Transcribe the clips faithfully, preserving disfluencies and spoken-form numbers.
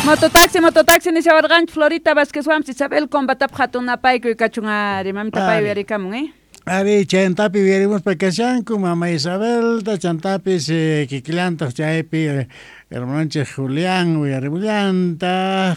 Mototaxi, mototaxi ni sawarganch Florita Vázquez Juan Isabel combatap hatuna payku kachungari mamita pay verikamun eh. Ari chantapi veremos pakashanku mama Isabel ta chantapi se kikilanta chaypi hermanche Julián uyaribullanta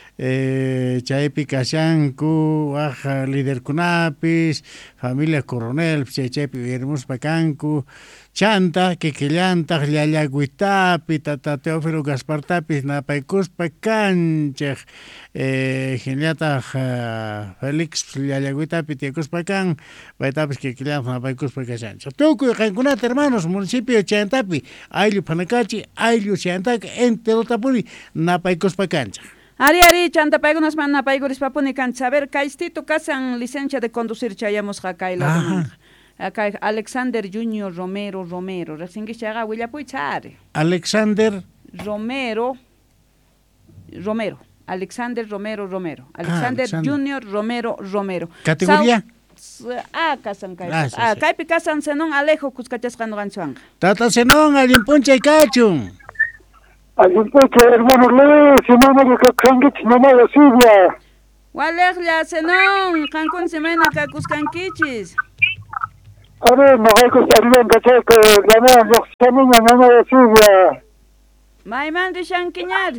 eh chaypi kashanku waj líder kunapis familia coronel chaypi veremos pakanku chanta kikillanta llallaguitapi tata Teófilo Gaspartapis napaykuspa kanchej eh geniata Félix llallaguitapi tiekuspa kan baitapis kikillanta napaykuspa kashancha tukuy qankunata hermanos municipio chantapi ayllu panakachi ayllu chantaka enterotapuni napaykuspa kanchej. Ari, ari, chanta paigunas mana paiguris papuni kan saber kaistito casan licencia de conducir chayamos jakaila. Acá Alexander Junior Romero Romero, recién que llega Willapuy Chare. Alexander Romero Romero. Alexander Romero Romero. Alexander, ah, Alexander. Junior Romero Romero. ¿Categoría? Ah, casan kai. Ah, kai picasan senon Alejo Cuscachas Ganganchuang. Tata senon alguien puncha y cachun. Alguien puncha hermano le, semana que cangich no me Silvia. Walejla senon, Cancún semana que Cuscanquichis. A ver, no hay que estar bien, que la mano, los caminos no me decía. Maiman de Shanquiñar.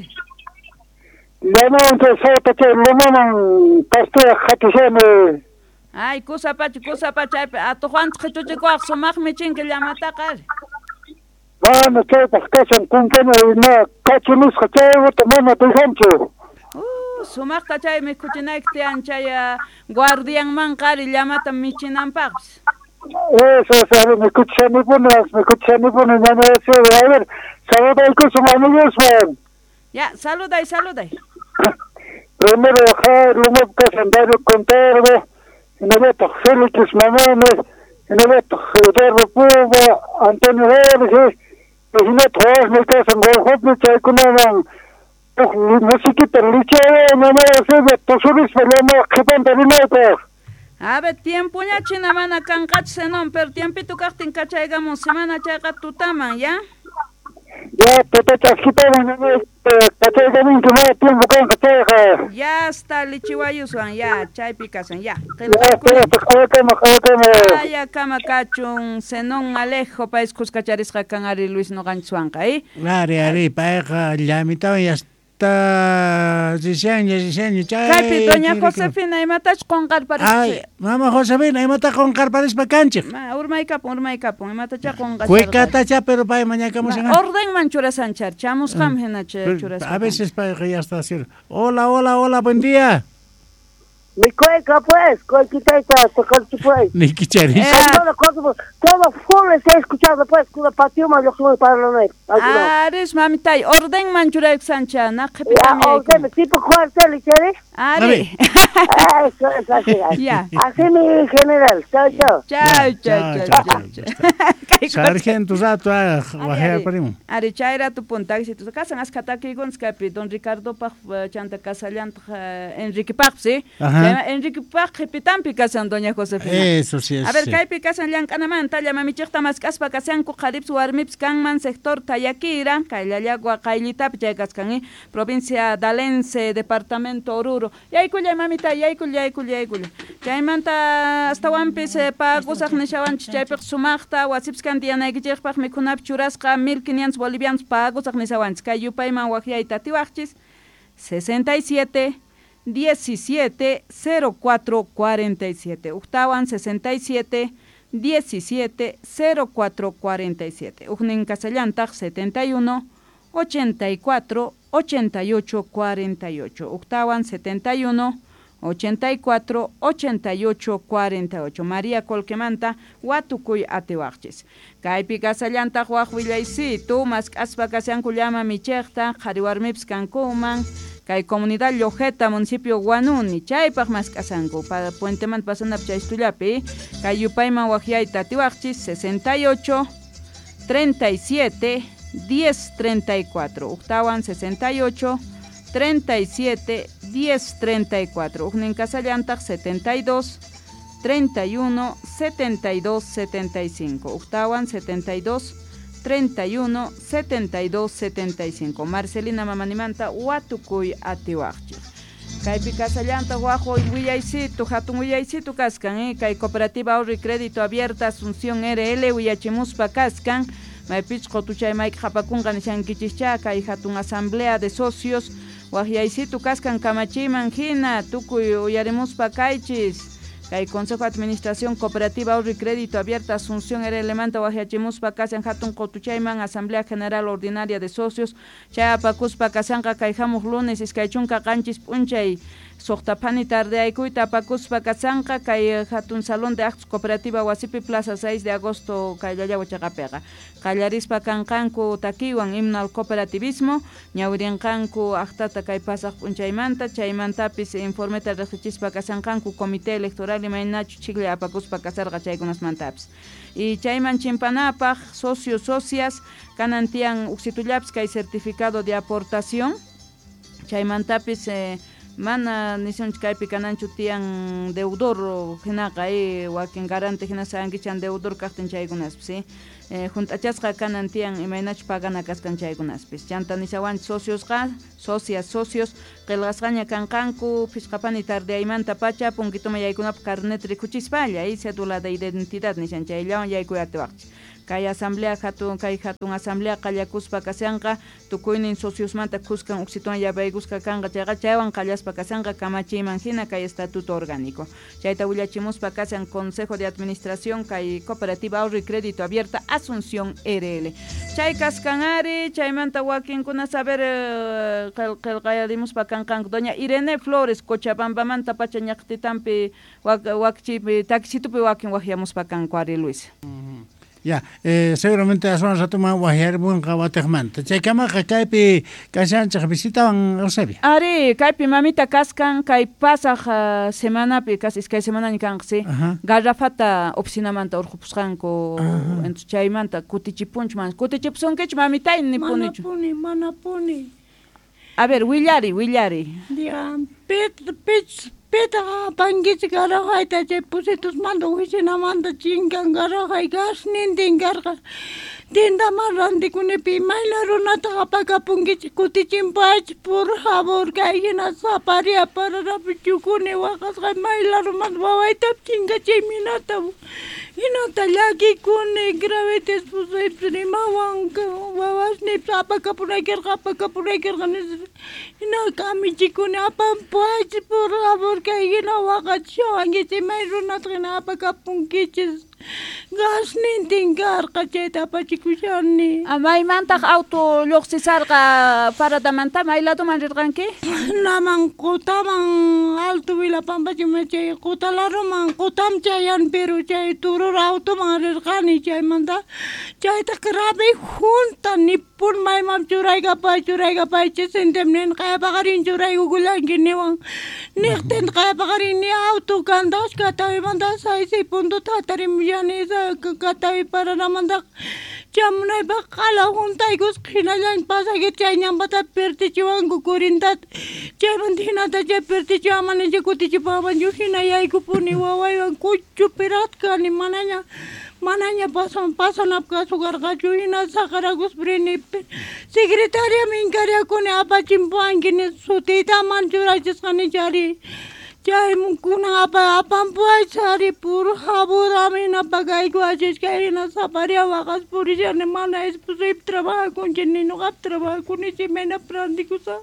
La mano, que se te la mano, pastor, jatiseme. Ay, cosa pachi, cosa pachi, a tu Juan, que tú te coas, o más me chin que llama a atacar. Ah, no te pas casan, con que no, no, cachinis, que te voy a tomar tu hancho. Uh, sumak tachay, me escuchan que te anchaya, guardián mancar y llama tan michinan paps. Eso, sabe, me escucha muy bueno, me escucha muy bueno, no me decía, a ver, saluda el curso, amigos, man. Ya, saluda y saluda. Primero, dejar, lo más que sendario contarlo, en el otro, Félix Mamanes, en el otro, Eduardo Puba, Antonio Jorge, y en otro, me casan, Guajopi, Chaycunaman, musiquita, licheo, no me decía, tosuris, pelema, que pantalineta. A ver, tiempo ya china mana cancach senon, pero tiempito casting cachaigamos semana chaga tutaman, ¿ya? Ya, te te chasquitamos, cachaigamos que no tiempo can cachaiga. Ya está, lichiwayusan, ya, chay picasan, ya. Ya, espera, te cabe cama, cabe cama. Ah, ya, cama cachun, senon Alejo, país cuscacharisca can ari Luis no ganchuanca, ¿eh? Ari, ari, paeja, ya mitad ya está. Diseño, diseño, chay. Capi, doña Josefina, y matas con carparis. Ay, mamá Josefina, y mata con carparis pa canche. Ma, urmay capon, urmay capon, y mata cha con gas. Cueca tacha, pero pa mañana cómo se llama. Orden manchura sanchar, chamos jamhena chura. A veces pa ya está así. Hola, hola, hola, buen día. Mi cueca, pues, cuequita, tocar tu pues. Ni quicharis. Toda cosa, todo full está escuchando, pues, con la patioma, yo soy para la net. Ah, eres mamitay, orden manchura sancha, na jepi. Ya, orden, tipo cuartel, ¿quieres? Ari. Eso es así. Ya. Así mi general. Chao, chao. Chao, chao, chao. Sargento Zato, bajé primo. Ari chaira tu punta, si tu casan ascataki gonskapi, don Ricardo Pach chanta casallant Enrique Pach, ¿sí? Enrique Pach pitan picasan doña Josefina. Eso sí es. A ver, kai picasan lian kanaman, talla mamichita más caspa casan ku kharip suarmips kanman sector Tayakira, kailallagua kailitap llegaskan provincia Dalense, departamento Oruro. Yaikulla mamita, yaikulla, yaikulla, yaikulla. Yaimanta hasta wampis pagusaq nishawan chaypiq sumaqta wasipskan tiyanaykichikpaq mikunap churasqa mil quinientos bolivianos pagusaq nishawanchis. Kay yupayman waqyayta tiwaqchis sesenta y siete diecisiete cero cuatro cuarenta y siete. Uktawan sesenta y siete diecisiete cero cuatro cuarenta y siete. Ujnin kasallantaq setenta y uno ochenta y cuatro ochenta y ocho cuarenta y ocho. Octawan setenta y uno ochenta y cuatro ochenta y ocho cuarenta y ocho. María Colquemanta, Huatucuy Atihuachis. Kaipi Casallanta, Huahuilaisitu, Mas Aspacasan Cuyama Michecta, Jariwarmips Cancuman, Kai Comunidad Lojeta, Municipio Guanuni, Chaypach Mas Casanco, para Puente Man Pasanap Chaistuyapi, Kai Yupaima Huajiaita Atihuachis, sesenta y ocho treinta y siete diez treinta y cuatro. Octawan sesenta y ocho treinta y siete diez treinta y cuatro. Ujnin Casallantaq setenta y dos treinta y uno setenta y dos setenta y cinco. Octawan setenta y dos treinta y uno, setenta y dos, setenta y cinco. Marcelina Mamanimanta, Watukuy Atiwakchi. Kaypi kasallanta wajo willaysitu, hatun willaysitu kaskan, eh? Kay Cooperativa Ahorro y Crédito Abierta Asunción R L willachimuspa kaskan, maypich qotuchay mayk hapakunqa nishankichischa, kay hatun asamblea de socios, wahyaysitu kaskan kamachiman hina, tukuy uyarimuspa kaychis. Kay Consejo de Administración Cooperativa Ahorro y Crédito Abierta Asunción R L manta wahiachimuspa kasan hatun qotuchayman Asamblea General Ordinaria de Socios chayapakuspa kasanqa kay hamuq lunes iskaychunqa qanchis p'unchay soqtapani tarde aykuyta apakuspa kasanqa kay hatun Salón de Actos Cooperativa Wasipi Plaza seis de agosto kayllallawa chaqapiqa qallarispa kanqanku takiwan himno al cooperativismo ñawirinqanku aqtata kay pasaq p'unchaymanta chaymantapis informeta regichispa kasanqanku comité electoral imaynachu chikli apakuspa kasarqa chaykunasmantapis y chayman chimpanapaq socios socias kanan tiyan uksitullapas kay certificado de aportación chaymantapis eh, mana nisun kaypi kananchu tiyan deudor hinaqa eh, wakin garante hina sankichan deudor kaqtin chaykunaspis ¿sí? Eh, juntachasqa kanan tiyan imaynachu pagana kaskan chaykunaspis chanta nishawan sociosqa socias socios qilqasqaña kanqanku pisqapani tardeaymanta pacha punkituma yaykunapa carnet rikuchispalla y cédula de identidad nishan chayllawan yaykuyatiwaqchi kay asamblea hatun kay hatun asamblea qallakuspa kasanqa tukuynin sociosmanta kuskan uksituwan yapaygusqa kanqa chayqa chaywan qallaspa kasanqa kamachiyman hina kay estatuto orgánico chayta willachimuspa kasan Consejo de Administración kay Cooperativa Ahorro y Crédito Abierta Asunción R L chay kaskanari chaymanta wakinkuna saber qilqayarimuspa kanqanku doña Irene Flores Cochabambamanta pacha ñaqtitanpi wakchipi taquisitupi wakin waqyamuspa kanku ari Luis. Ya, eh, seguramente las zonas a tomar guajar buen cabategmanta. Chay kama kaypi kasancha visitaban Eusebia. Ari, kaypi mamita kaskan kay pasaq uh, semana pi kasis kay semana ni kanqsi. Garrafata oficinamanta urqupusqanku entonces chaymanta kutichipunchman. Kutichipsunkich mamita ni punichu. Manapuni, manapuni. A ver, Willari, Willari. Ya, pit pit Peta pangis garahay ta je pusitus mando oficina manda chingan garahay gas nindin garga tinda marandi kune pi maila runata apaka pungis kuti chimpach por favor kayina saparia para rapichukune wakas kay maila rumat wawai tap chinga cheminata inata lagi kune gravetes pusay primawang wawas ni apaka puraker apaka puraker ganis ina kami chikune apam pach por favor kayina wakacho angiti may runat kina apaka pungis gas nintin garqa chayta apachikushani amay mantaq auto lluqsisarqa paradamanta mayladuman rirqanki naman qutaman alto Vilapampa chay qutalaruman qutam chayan pero chay turur automan rirqani chaymanta chayta qrabi junta nippun maymam churaykapay churaykapay chisintemnin qayapaqarin churaykukullanki niwan niqtin qayapaqarin ni auto kantash kataymanta saysi punto tatarim yani katawi para namanda jamnay bakala huntay gus khinalan pasage chaynyambata pertichiwan kukurintat chaymandhinata chay pertichiwamani chikutichipawan yuhina yaykupuni wawayan kuchu piratkani mananya mananya pasan pasanapka sugarqachu hina saqaragus brini secretaria minkariakuni apachimpuankini sutita manchurachisqani chari chay mukuna apa apampuay sari por favor amina pagay guaches kay na saparia wakas purishane mana esposo trabaja con chenino gap trabaja con ese mena prandikusa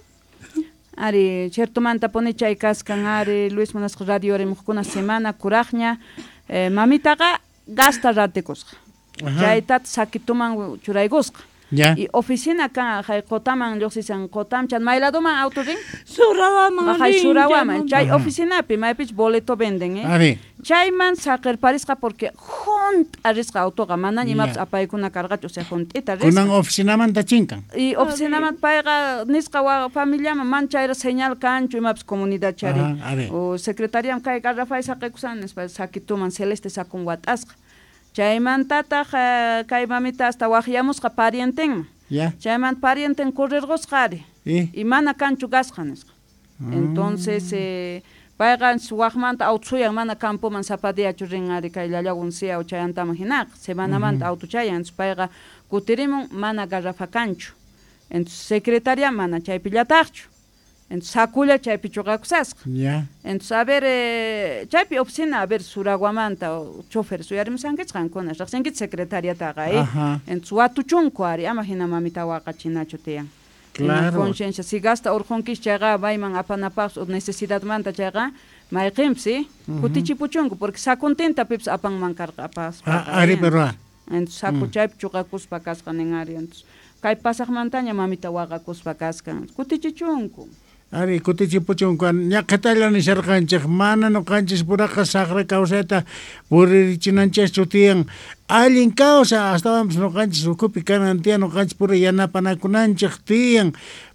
ari cierto manta pone chay kaskan ari Luis Manas radio re mukuna semana kuraqña eh, mamitaqa gasta ratikosqa chaytat sakituman churaygusqa Ya. Y oficina kan hay qotaman lluqsisan qotamchan mayladuman autorin surawaman hay surawaman chay oficina pi maypich boleto venden eh Ari. chayman saqir parisqa porque junt arisqa autoqa mana imapas apaykuna karqachu o sea juntita risqa Kunan oficinaman tachinkan. y oficinaman payqa nisqa wa familiaman man chayra señal kanchu imapas comunidad chari o secretariam kay garrafay saqikusan sakituman celeste sakun wat'asqa chaymantataq kay mamita hasta waqyamusqa parienten Ya. chayman parienten corrirqusqari ¿Y? y mana kanchu gasqa nisqa entonces eh, payqa waqmanta awt'suyan mana campoman sapadiachu rinari kay llallawun sia o chayantaman hinaq semanamanta awt'uchayan payqa kutirimun mana garrafakanchu. Entonces secretaria mana chaypi llataqchu. Entonces sakulla chaypi chuqakusasqa. Ya. Entonces a ver eh, chaypi oficina a ver Suraguamanta chofer suyarimusankichq qankuna riqsinkichik secretariataqa eh. Entonces watuchunku ari ama hina mamita waqachinachu tiyan. Claro. Conciencia si gasta urqunkish chayqa bayman apanapaq necesidadmanta chayqa mayqinpsi kutichipuchunku porque sakuntinta pips apanman karqa apas. Ari perua. Entonces saku chaypi chuqakuspa kasqa nin ari entonces kay pasaqmantaña mamita waqakuspa kasqa kutichichunku. Ari kutichipuchunkuan ñaqatalla nisharqanchik mana nuqanchis puraqa saqra kawsayta puririchinanchaschu tiyan allin kawsa astawan nuqanchis ukupi kanan tiyan nuqanchis pura yanapanakunanchik tiyan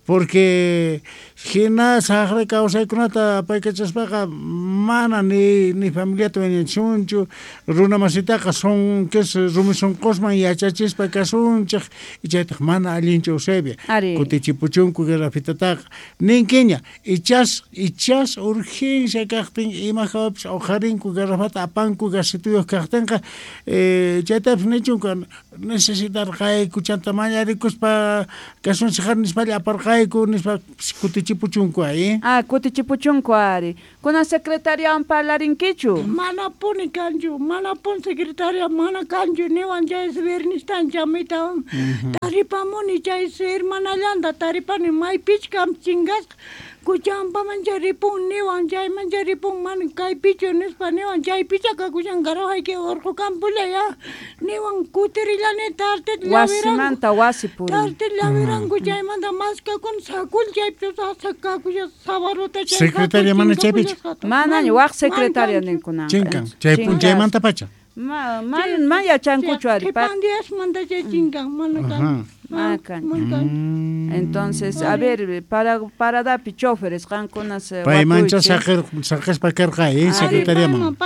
porque hina saqra kawsaykunata apaykachaspaqa mana ni ni familiata wiñachunchu runa masitaqa son kes rumi sunqusman yachachispa kasunchik ichaytaq mana allinchu usaypi kutichipuchunku garrafitataqa ninkiña ichas ichas urgencia kaqtin ima hawapis ojarinku garrafata apanku gasituyuq kaqtinqa eh chaytapas nichunku necesitarqayku chantamaña rikuspa kasunchik nispalla aparqayku nispa kutichipuchunku ahí. Ah, kutichipuchunku ari. Kuna secretaria ampalarinkichu? Mana puni kanju, mana pun secretaria mana kanju niwan jay svernistan chamita. Taripamuni jay ser mana landa taripani mai pichkam chingas. Kuchampa manjaripun niwan jay manjaripun man kai pichu nispa niwan jay pichaka kuchan garo hay ke orko kampula ya. Niwan kutirilane tartet laviran. Wasimanta wasipuri. Tartet laviran kuchay manda maska kun sakul jay picha sakka kuchay sabarota jay. Secretaria mana jay picha? Mana waq secretaria ninkuna. Chinkan, jay pun jay manta pacha? Ma man man ya chankuchu ari. Kipandias manda jay chinkan mana kan. Macan. Entonces, a ver, para para dar pichoferes, canconas. Pai mancha sacar sacas para carga, eh, secretaria man.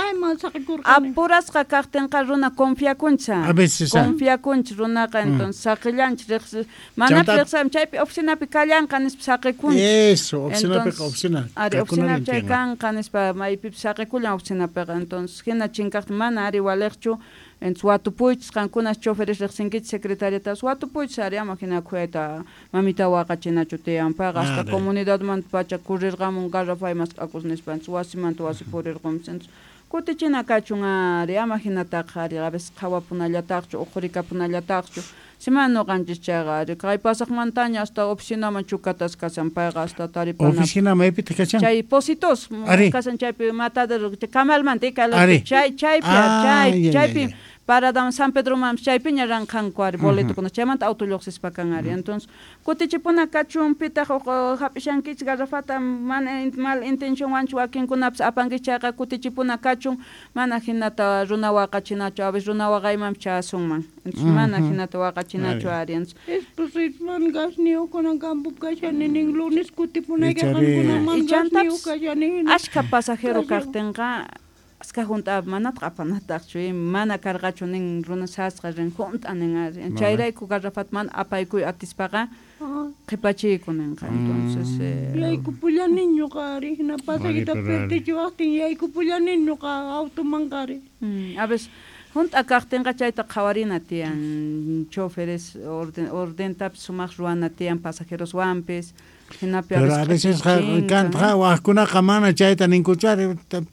Apuras kakten karuna confia kuncha. A veces confia kuncha runa entonces sakilanch mana flexam chaypi oficina pi kallan kanis saqe kunch. Eso, oficina pi oficina. Ari oficina chay kan kanis pa mai pi saqe kulan oficina pi entonces hina chinkart mana ari walerchu. En Suatupuich, cancunas choferes rexinquit secretariata Suatupuich, área máquina cueta, mamita huacachina chutean, paga hasta comunidad manpacha, currir gamon garrafa y más acusnes pan, suasiman tu asi por el gomsens. Kutichina cachunga, área máquina tajari, a veces kawapunayatacho, ojorica punayatacho. Semana ganchis chaga, de kai pasak montaña hasta oficina machucatas casan paga hasta taripana. Oficina me pite cachan. Chay positos, casan chay matadero, camal manteca, chay chay chay chay para dam San Pedro mam chay piña rancan cuar boleto con chamant autoloxes pacangari. Entonces, kutichipuna cachun pita hapishankich garrafata man mal intention wanchu akin kunaps apangichaga kutichipuna cachun mana hinata runa waqachinacho aves runa waqaymam chasungman. Entonces, mana hinata waqachinacho ariens. Es pues man gasnio con campo cachani ning lunes kutipuna ga kuna man gasnio cachani. Ashka pasajero cartenga Aska junta mana trapanataqchu mana karqachunin runasasqa rin juntaninga chayrayku garrafatman apaykuy atispaqa qhipachikuninqa entonces yayku pullaninño qari hina pasaqita pertichu waqtin yayku pullaninño qa automan qari a veces junta kaqtinqa chayta qhawarina tiyan choferes orden ordentap sumaq ruana tiyan pasajeros wampis pero a veces kan tra waqkuna qamana chayta ninkuchari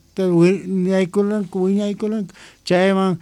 Niaikulan, Kuinaikulan, Chayman,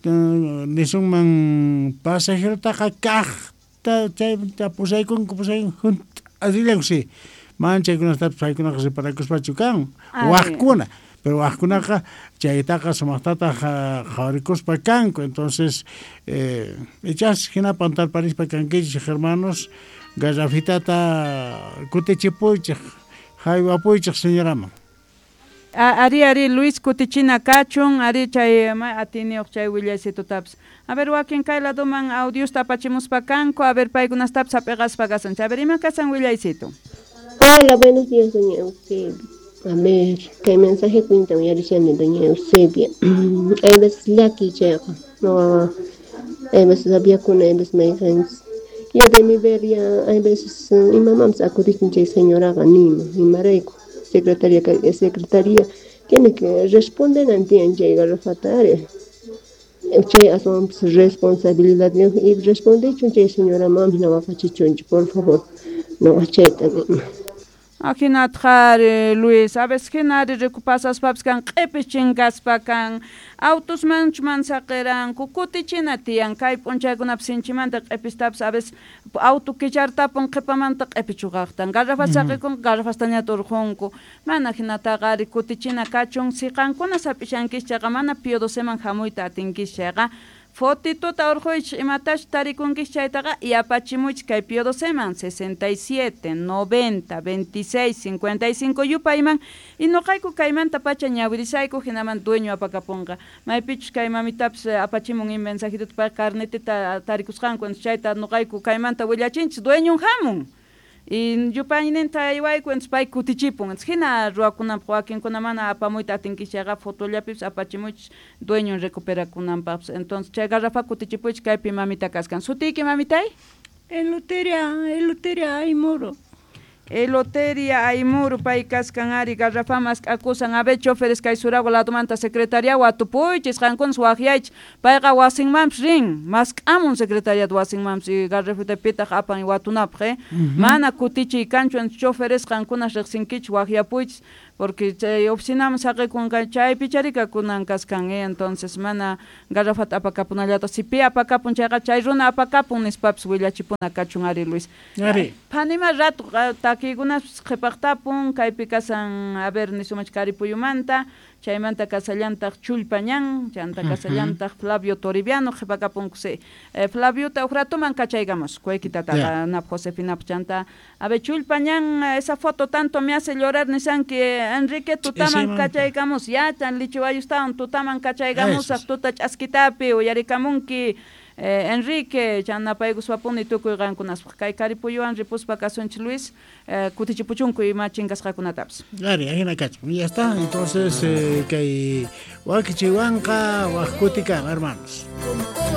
Nisungman, pasajero takakaj, tapusaikun, kupusaikun, junt, así le usé. Mancha con esta pasaikuna que se para que es pachucan, Wajkuna, pero Wajkuna, Chaytaka, Somatata, Javaricos Pacanco, entonces, eh, echas, Gina Pantar París Pacanquich, hermanos, Gazafitata, Kutechipuich, Jaiwapuich, señora Ma. Ari ari Luis Kutichina Cachun, Ari chay ma atini chay willasito taps. A ver wakin kay lado man audios tapachimus pacanco, a ver paigunas taps apegas pagasan. A ver ima casan willasito. Hola, buenos días, doña Eusebia. A ver, qué mensaje cuenta mi origen de doña Eusebia. Hay veces la quichera, no, hay veces había con hay veces me gens. Yo de mi ver ya, hay veces mi mamá me sacó de que señora ganima, mi mareco. Secretaría, secretaría tiene que responder ante en llegar a fatar. Chay asumamos responsabilidad y responde chunche señora mami no va a chunche por favor no acheta. Aquí natjar Luis, a veces que nadie recupasas paps can qepichingas pakan autos manchman saqueran kukuti chinatian kai ponchaguna psinchimanta qepistaps a veces auto que chartapon qepamanta qepichugaqtan garrafas saqikun garrafas tañaturjunku mana hinata gari kutichina kachun siqankuna sapishankischaqa mana piodoseman hamuyta atinkichaqa fotito ta orjoich imatash tarikunkish chaytaqa y apachimuch kay piodoseman sesenta y siete, noventa, veintiséis, cincuenta y cinco yupayman y noqayku kaymanta pacha ñawirisayku hinaman dueño apakapunqa maypichus kay mamitaps apachimun in mensajitut pa carnetita tarikusqanku chayta noqayku kaymanta willachinchis dueño hamun y yupaynenta iwayku entonces pay kutichipun entonces hina ruakunanpaq wakinkunamana apamuyta atinkichaqa fotollapis apachimuch dueño recuperakunanpaqpas entonces chay garrafa kutichipuch kaypi mamita kaskan sutiyki mamitay Eluteria Eluteria Aymuro Eloteria Aymuru pay kaskan ari garrafamas acusan abe choferes kay surago ladomanta secretaria watupuychis qankun suwajiaych payqa wasinmanpas rin mas k'amun secretariat wasinmanpas y garrafita pitaq apan watunapaq mana kutichiy kanchu choferes qankunas riqsinkich wajiapuychis porque chay oficinaman saqikun chay picharika kunan kaskan entonces mana garrafata apakapunallata sipi apakapun chayqa chay runa apakapun nispapas willachipuna kachun ari Luis ari panima rato takikunas qhipaqtapun kaypi kasan a ver nisumach karipuyumanta chaymanta kasallantaq chulpañan chanta kasallantaq Flavio Toribiano qhipakapunkusi eh, Flavio ta ukratuman kachaygamos kueykitata yeah. Nap Josefina chanta a ver chulpañan esa foto tanto me hace llorar nisan que Enrique tutaman kachaygamos ya tan lichiwayustawan tutaman kachaygamos tuta ch'askitapi uyarikamunki Eh, Enrique chanapaygus wapuni tukuy qankunaspaq kay karipuyuwan ripuspa kasunchis Luis eh, kutichipuchunku ima chingasqakunatapas claro ahina kachun ya está entonces eh, kay wakichiwanqa waqkutika hermanos